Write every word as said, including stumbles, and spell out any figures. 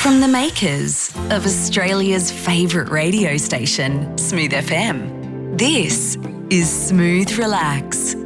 From the makers of Australia's favourite radio station, Smooth F M, this is Smooth Relax